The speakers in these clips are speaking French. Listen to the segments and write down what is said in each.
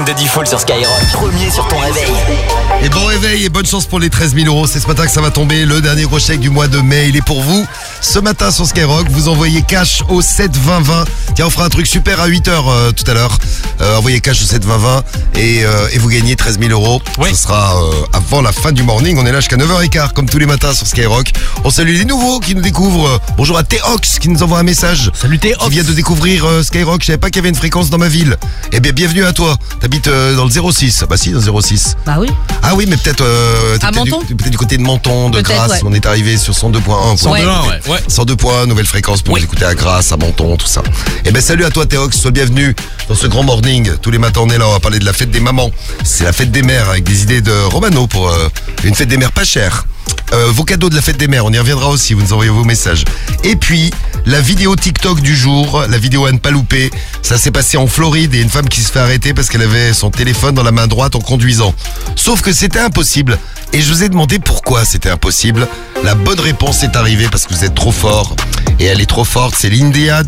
Daddy Fall sur Skyrock. Premier sur ton réveil. Et bon réveil et bonne chance pour les 13 000 euros. C'est ce matin que ça va tomber. Le dernier gros chèque du mois de mai, il est pour vous. Ce matin sur Skyrock, vous envoyez cash au 7 20 20. Tiens, on fera un truc super à 8h tout à l'heure. Envoyez cash au 7 20 20 et vous gagnez 13 000 euros. Oui. Ce sera avant la fin du morning. On est là jusqu'à 9h15 comme tous les matins sur Skyrock. On salue les nouveaux qui nous découvrent. Bonjour à Théox qui nous envoie un message. Salut Théox. Qui vient de découvrir Skyrock. Je savais pas qu'il y avait une fréquence dans ma ville. Eh bien, bienvenue à toi. T'habites dans le 06. Bah si, dans le 06. Bah oui. Ah oui, mais peut-être Menton peut-être du côté de Menton, de Peut-être, Grasse. ouais. On est arrivé sur 102.1. Ouais. 102.1, nouvelle fréquence pour nous écouter à Grasse, à Menton, tout ça. Eh ben salut à toi Théox, sois bienvenu dans ce grand morning. Tous les matins on est là, on va parler de la fête des mamans. C'est la fête des mères avec des idées de Romano pour une fête des mères pas chère. Vos cadeaux de la fête des mères, on y reviendra aussi, vous nous envoyez vos messages. Et puis, la vidéo TikTok du jour, la vidéo à ne pas louper, ça s'est passé en Floride et une femme qui se fait arrêter parce qu'elle avait son téléphone dans la main droite en conduisant. Sauf que c'était impossible. Et je vous ai demandé pourquoi c'était impossible. La bonne réponse est arrivée parce que vous êtes trop fort. Et elle est trop forte, c'est Linda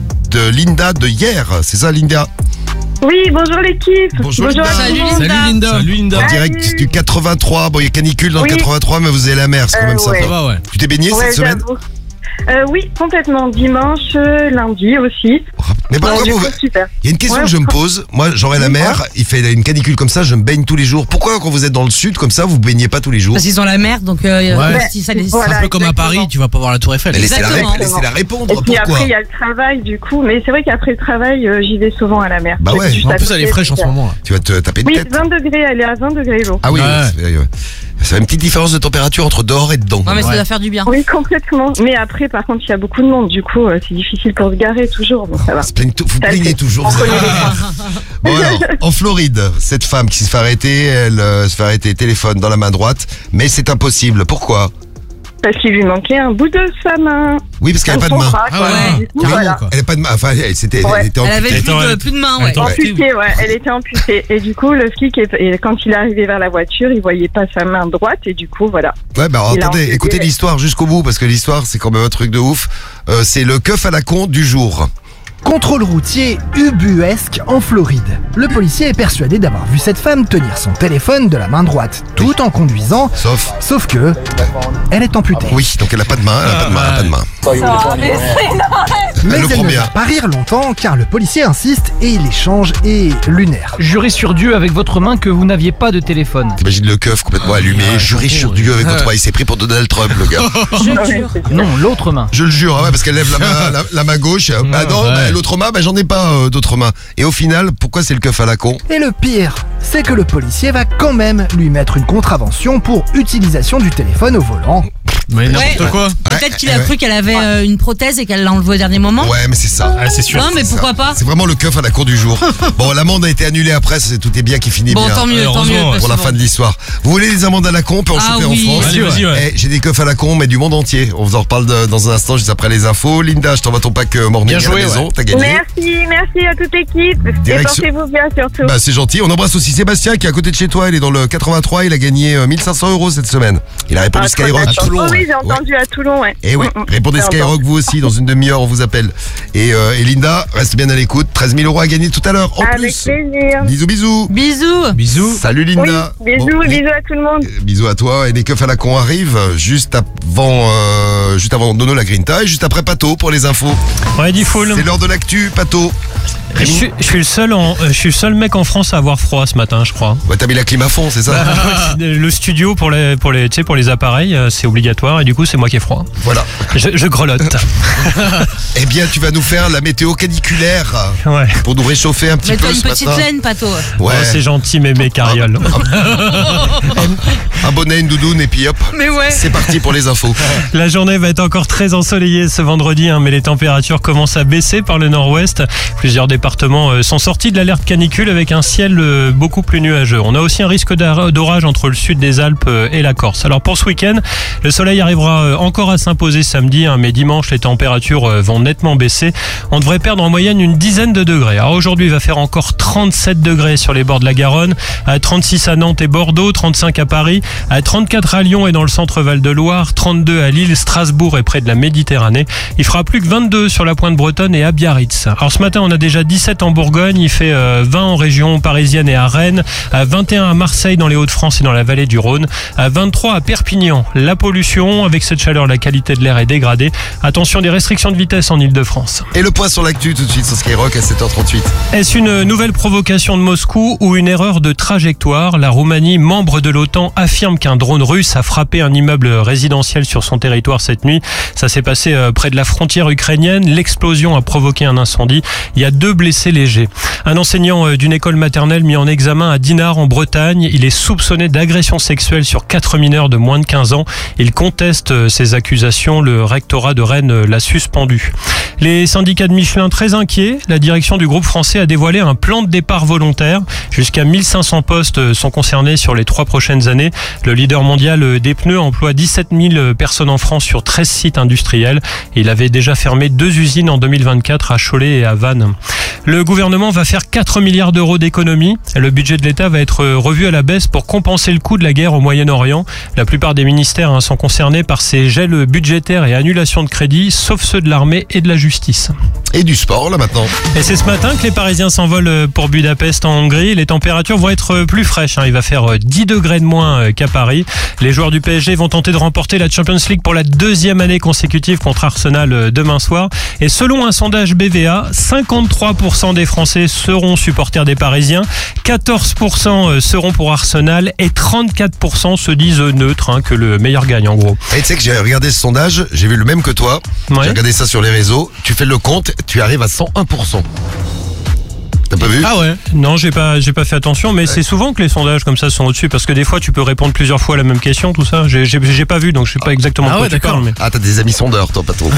de hier. C'est ça Linda? Oui, bonjour l'équipe. Bonjour, à Linda. tout le monde. Salut Linda. En direct du 83. Bon, il y a canicule dans le Oui. 83, mais vous avez la mer, c'est quand même ouais. sympa. Ça va, ouais. Tu t'es baigné Ouais, cette semaine? j'avoue. Oui, complètement. Dimanche, lundi aussi. Mais pourquoi Donc, du vous... coup, super. Il y a une question Ouais. que je me pose. Moi, j'aurais la mer, il fait une canicule comme ça, je me baigne tous les jours. Pourquoi, quand vous êtes dans le sud comme ça, vous baignez pas tous les jours? Parce qu'ils ont la mer, donc si ça les... C'est un peu comme à exactement. Paris, tu vas pas voir la Tour Eiffel. Mais laissez-la Exactement. répondre. Et puis Pourquoi? après, il y a le travail, du coup. Mais c'est vrai qu'après le travail, j'y vais souvent à la mer. Bah ouais. Juste En à plus, côté, elle est fraîche en ce donc, moment. Là. Tu vas te taper une Oui, tête. 20 degrés, elle est à 20 degrés l'eau. Ah oui, Ouais. c'est une petite différence de température entre dehors et dedans. Non mais ça Ouais. doit faire du bien. Oui, complètement. Mais après, par contre, il y a beaucoup de monde. Du coup, c'est difficile pour se garer toujours. Donc ça va. Vous plaignez toujours. On vous connaît avez- les points. Bon alors, en Floride, cette femme qui se fait arrêter, elle se fait arrêter téléphone dans la main droite, mais c'est impossible. Pourquoi? Parce qu'il lui manquait un bout de sa main. Oui, parce qu'elle n'a pas de main. Ah ouais, Du coup, carrément, voilà. quoi. Elle n'a pas de main. Enfin, elle était Ouais. amputée. Elle avait Attends, plus de main, ouais. Attends. Amputée, ouais, elle était amputée. Et du coup, le flic, et quand il est arrivé vers la voiture, il voyait pas sa main droite, et du coup, voilà. Ouais, bah alors, Il a attendez, amputé. écoutez l'histoire jusqu'au bout, parce que l'histoire, c'est quand même un truc de ouf. C'est le keuf à la con du jour. Contrôle routier ubuesque en Floride. Le policier est persuadé d'avoir vu cette femme tenir son téléphone de la main droite, tout en conduisant, sauf que elle est amputée. Oui, donc elle n'a pas de main, elle n'a pas de main. Mais Elle le prend elle ne bien. va pas rire longtemps car le policier insiste et l'échange est lunaire. Jurez sur Dieu avec votre main que vous n'aviez pas de téléphone. T'imagines le keuf complètement allumé, juré sur Dieu avec votre main. Il s'est pris pour Donald Trump, le gars. Non, l'autre main. Je le jure, ah ouais, parce qu'elle lève la main gauche. Bah non, Ouais. bah, l'autre main, bah j'en ai pas d'autre main. Et au final, pourquoi c'est le keuf à la con? Et le pire, c'est que le policier va quand même lui mettre une contravention pour utilisation du téléphone au volant. Mais n'importe quoi. Peut-être qu'il a Ouais. cru qu'elle avait une prothèse et qu'elle l'a enlevée au dernier moment. Ouais, mais c'est ça. Ah, c'est sûr. Non mais pourquoi pas. C'est vraiment le keuf à la cour du jour. Bon, l'amende a été annulée après, tout est bien qui finit Bon bien. tant mieux, tant heureusement, mieux. Pour la parce fin que de l'histoire. Vous voulez des amendes à la con, on peut en Ah choper oui. en France. Vas-y, ouais. Eh, j'ai des keufs à la con, mais du monde entier. On vous en reparle dans un instant, juste après les infos. Linda, je t'envoie ton pack morning Bien à joué, la maison. T'as gagné. Merci à toute l'équipe. Et Direction- portez-vous bien surtout. Bah c'est gentil. On embrasse aussi Sébastien qui est à côté de chez toi. Il est dans le 83. Il a gagné 1500 € cette semaine. Il a répondu trop Skyrock. d'accord. Oh oui, j'ai entendu à Toulon, ouais. Et oui, répondez Pardon. Skyrock vous aussi. Dans une demi-heure, on vous appelle. Et Linda, reste bien à l'écoute. 13 000 € à gagner tout à l'heure. En Avec plus. plaisir. Bisous, bisous. Bisous. Bisous. Salut Oui, Linda. bisous, Bon, bisous à tout le monde. Bisous à toi. Et les keufs à la con arrivent juste avant Nono la Grinta et juste après Pato pour les infos. Ouais, dit full. C'est l'heure de l'actu, Pato. Je suis le seul mec en France à avoir froid ce matin, je crois. Ouais, t'as mis la clim à fond, c'est ça? Le studio pour les appareils, c'est obligatoire et du coup c'est moi qui ai froid. Voilà. Je grelotte. Eh bien, tu vas nous faire la météo caniculaire Ouais. pour nous réchauffer un petit Mets-toi peu une ce petite matin. laine, Pato. Ouais. Oh, c'est gentil, mémé carriole. Un bonnet, une doudoune et puis hop. Mais ouais. C'est parti pour les infos. La journée va être encore très ensoleillée ce vendredi, mais les températures commencent à baisser par le nord-ouest. Plusieurs départements sont sortis de l'alerte canicule avec un ciel beaucoup plus nuageux. On a aussi un risque d'orage entre le sud des Alpes et la Corse. Alors pour ce week-end, le soleil arrivera encore à 5 s'imposer samedi, mais dimanche, les températures vont nettement baisser. On devrait perdre en moyenne une dizaine de degrés. Alors aujourd'hui, il va faire encore 37 degrés sur les bords de la Garonne, 36 à Nantes et Bordeaux, 35 à Paris, 34 à Lyon et dans le centre Val-de-Loire, 32 à Lille, Strasbourg et près de la Méditerranée. Il fera plus que 22 sur la pointe bretonne et à Biarritz. Alors ce matin, on a déjà 17 en Bourgogne, il fait 20 en région parisienne et à Rennes, 21 à Marseille dans les Hauts-de-France et dans la vallée du Rhône, 23 à Perpignan. La pollution, avec cette chaleur, la qualité de l'air est dégradée. Attention, des restrictions de vitesse en Ile-de-France. Et le point sur l'actu tout de suite sur Skyrock à 7h38. Est-ce une nouvelle provocation de Moscou ou une erreur de trajectoire? La Roumanie, membre de l'OTAN, affirme qu'un drone russe a frappé un immeuble résidentiel sur son territoire cette nuit. Ça s'est passé près de la frontière ukrainienne. L'explosion a provoqué un incendie. Il y a 2 blessés légers. Un enseignant d'une école maternelle mis en examen à Dinard en Bretagne. Il est soupçonné d'agression sexuelle sur 4 mineurs de moins de 15 ans. Il conteste ces accusations. Le rectorat de Rennes l'a suspendu. Les syndicats de Michelin très inquiets. La direction du groupe français a dévoilé un plan de départ volontaire. Jusqu'à 1500 postes sont concernés sur les 3 prochaines années. Le leader mondial des pneus emploie 17 000 personnes en France sur 13 sites industriels. Il avait déjà fermé 2 usines en 2024 à Cholet et à Vannes. Le gouvernement va faire 4 milliards d'euros d'économies. Le budget de l'État va être revu à la baisse pour compenser le coût de la guerre au Moyen-Orient. La plupart des ministères sont concernés par ces gels budgétaires et annulations de crédits, sauf ceux de l'armée et de la justice. Et du sport là maintenant. Et c'est ce matin que les Parisiens s'envolent pour Budapest en Hongrie. Les températures vont être plus fraîches. Il va faire 10 degrés de moins qu'à Paris. Les joueurs du PSG vont tenter de remporter la Champions League pour la 2e année consécutive contre Arsenal demain soir. Et selon un sondage BVA, 53% des Français seront supporters des Parisiens, 14% seront pour Arsenal et 34% se disent neutres, que le meilleur gagne en gros. Et tu sais que j'ai regardé ce sondage, j'ai vu le même que toi. Ouais. J'ai regardé ça sur les réseaux. Tu fais le compte, tu arrives à 101%. T'as pas vu? Ah ouais. Non, j'ai pas fait attention, mais c'est souvent que les sondages comme ça sont au-dessus, parce que des fois tu peux répondre plusieurs fois à la même question, tout ça. J'ai pas vu, donc je sais pas exactement de quoi tu parles. Mais... Ah, t'as des amis sondeurs, toi, pas trop.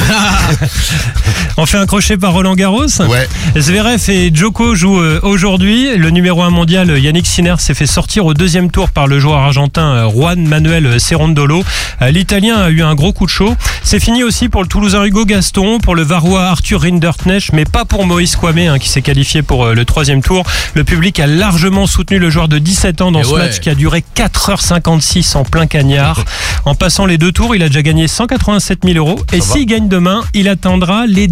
On fait un crochet par Roland Garros. Ouais. Zverev et Djoko jouent aujourd'hui. Le numéro 1 mondial, Yannick Sinner, s'est fait sortir au 2e tour par le joueur argentin Juan Manuel Cerundolo. L'Italien a eu un gros coup de chaud. C'est fini aussi pour le Toulousain Hugo Gaston, pour le Varois Arthur Rinderknecht, mais pas pour Moïse Kouamé, qui s'est qualifié pour le 3e tour. Le public a largement soutenu le joueur de 17 ans dans ce match qui a duré 4h56 en plein cagnard. En passant les 2 tours, il a déjà gagné 187 000 euros. Et s'il gagne demain, il atteindra les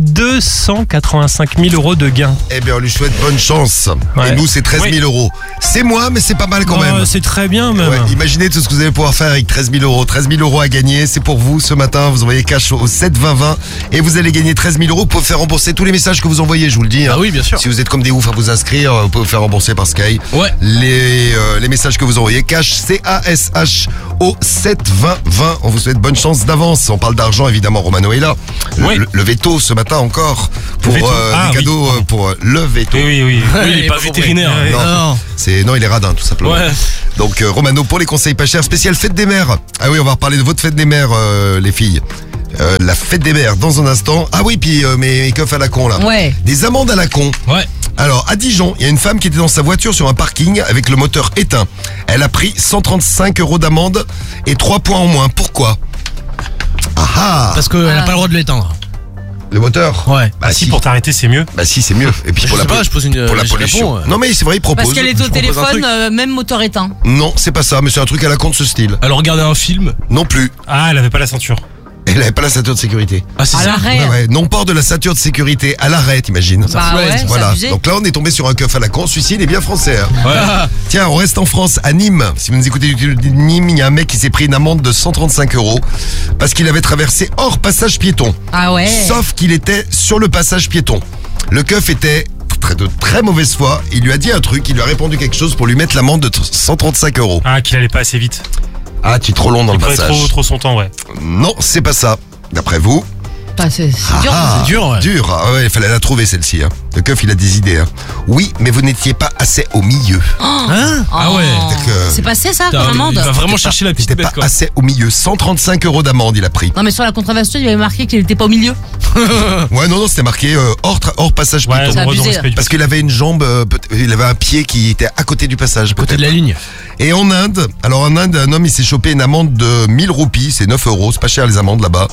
285 000 euros de gain. Eh bien, on lui souhaite bonne chance. Ouais. Et nous, c'est 13 000 euros. C'est moins, mais c'est pas mal quand même. C'est très bien même. Ouais, imaginez tout ce que vous allez pouvoir faire avec 13 000 euros. 13 000 euros à gagner, c'est pour vous ce matin. Vous envoyez cash au 7 20 20 et vous allez gagner 13 000 euros. Vous pouvez faire rembourser tous les messages que vous envoyez, je vous le dis. Ah oui, bien sûr. Si vous êtes comme des oufs à vous inscrire, vous pouvez vous faire rembourser par Sky. Ouais. Les messages que vous envoyez, cash, CASH au 7 20 20. On vous souhaite bonne chance d'avance. On parle d'argent, évidemment, Romano est là. Le veto ce matin encore pour des cadeaux pour le veto. Oui, il est pas vétérinaire. Non, il est radin, tout simplement. Ouais. Donc, Romano, pour les conseils pas chers, spécial fête des mères. Ah oui, on va reparler de votre fête des mères, les filles. La fête des mères dans un instant. Ah oui, puis mes keufs à la con là. Ouais. Des amendes à la con. Ouais. Alors, à Dijon, il y a une femme qui était dans sa voiture sur un parking avec le moteur éteint. Elle a pris 135 euros d'amende et 3 points en moins. Pourquoi? Parce qu'elle n'a pas le droit de l'éteindre. Le moteur? Ouais. Bah si, pour t'arrêter, c'est mieux. Bah si, c'est mieux. Et puis pour la pollution. Non mais c'est vrai, il propose. Parce qu'elle est au téléphone, même moteur éteint. Non, c'est pas ça, mais c'est un truc à la con de ce style. Alors regardez un film? Non plus. Ah, elle avait pas la ceinture. Elle avait pas la ceinture de sécurité. Ah, c'est à ça. l'arrêt. Ouais. Non-port de la ceinture de sécurité à l'arrêt, t'imagines. Bah ouais, voilà. Donc là, on est tombé sur un keuf à la con. Celui-ci, il est bien français. Ouais. Tiens, on reste en France, à Nîmes. Si vous nous écoutez de Nîmes, il y a un mec qui s'est pris une amende de 135 euros parce qu'il avait traversé hors passage piéton. Ah ouais. Sauf qu'il était sur le passage piéton. Le keuf était de très mauvaise foi. Il lui a dit un truc, il lui a répondu quelque chose pour lui mettre l'amende de 135 euros. Ah, qu'il allait pas assez vite. Ah, tu es trop long dans le passage. Trop son temps, ouais. Non, c'est pas ça. D'après vous? C'est dur. C'est dur, ouais. Dur. Ah ouais, il fallait la trouver celle-ci. Le keuf, il a des idées. Oui, mais vous n'étiez pas assez au milieu. Ah ouais. C'est passé ça, comme amende? Il va vraiment chercher la petite bête, bête, pas assez au milieu. 135 euros d'amende, il a pris. Non, mais sur la contravention, il avait marqué qu'il n'était pas au milieu. Ouais, non, c'était marqué hors passage piéton. Abusé. Parce qu'il avait une jambe, il avait un pied qui était à côté du passage. Côté de la ligne. Et en Inde, un homme, il s'est chopé une amende de 1000 roupies, c'est 9 euros, c'est pas cher les amendes là-bas,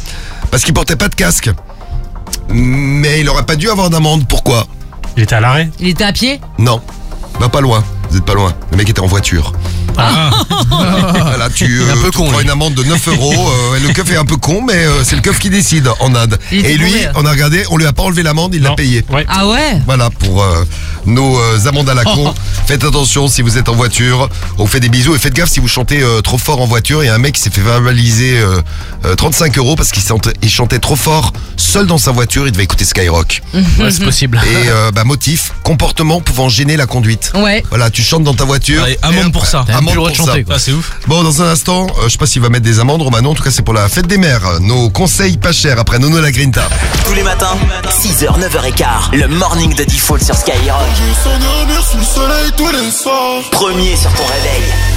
parce qu'il portait pas de casque. Mais il aurait pas dû avoir d'amende. Pourquoi? Il était à l'arrêt. Il était à pied? Non, bah pas loin. Vous êtes pas loin. Le mec était en voiture. Voilà, tu prends une amende de 9 euros. Le keuf est un peu con, mais c'est le keuf qui décide en Inde. Et lui, on a regardé, on lui a pas enlevé l'amende, il l'a payé. Ouais. Ah ouais? Voilà pour nos amendes à la con. Faites attention si vous êtes en voiture. On fait des bisous et faites gaffe si vous chantez trop fort en voiture. Il y a un mec qui s'est fait verbaliser 35 euros parce qu'il chantait trop fort seul dans sa voiture. Il devait écouter Skyrock. Ouais, c'est possible. Et motif, comportement pouvant gêner la conduite. Ouais. Voilà, tu chantes dans ta voiture. Allez, amende pour ça. Amende Plus le droit pour de chanter, ça. quoi. Ah, c'est ouf. Bon, dans un instant, je sais pas s'il va mettre des amendes, Romano. En tout cas, c'est pour la fête des mères. Nos conseils pas chers après Nono la Grinta. Tous les matins, 6h, 9h15, le morning de Default sur Skyrock. Premier sur ton réveil.